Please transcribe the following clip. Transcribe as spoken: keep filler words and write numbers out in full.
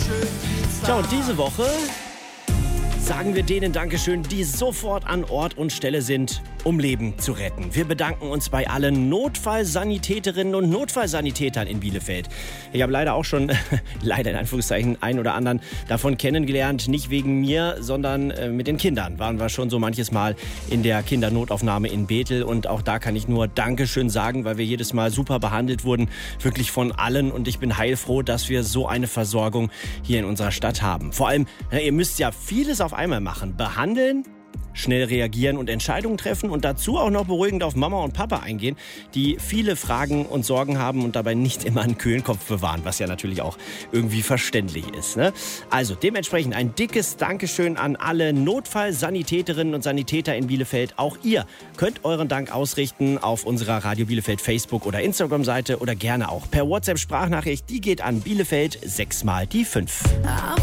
Tja, und diese Woche sagen wir denen Dankeschön, die sofort an Ort und Stelle sind, um Leben zu retten. Wir bedanken uns bei allen Notfallsanitäterinnen und Notfallsanitätern in Bielefeld. Ich habe leider auch schon, leider in Anführungszeichen, einen oder anderen davon kennengelernt. Nicht wegen mir, sondern äh, mit den Kindern waren wir schon so manches Mal in der Kindernotaufnahme in Bethel. Und auch da kann ich nur Dankeschön sagen, weil wir jedes Mal super behandelt wurden. Wirklich von allen. Und ich bin heilfroh, dass wir so eine Versorgung hier in unserer Stadt haben. Vor allem, na, ihr müsst ja vieles auf einmal machen. Behandeln, schnell reagieren und Entscheidungen treffen und dazu auch noch beruhigend auf Mama und Papa eingehen, die viele Fragen und Sorgen haben und dabei nicht immer einen kühlen Kopf bewahren, was ja natürlich auch irgendwie verständlich ist, ne? Also dementsprechend ein dickes Dankeschön an alle Notfallsanitäterinnen und Sanitäter in Bielefeld. Auch ihr könnt euren Dank ausrichten auf unserer Radio Bielefeld Facebook- oder Instagram-Seite oder gerne auch per WhatsApp-Sprachnachricht. Die geht an Bielefeld sechs mal die fünf.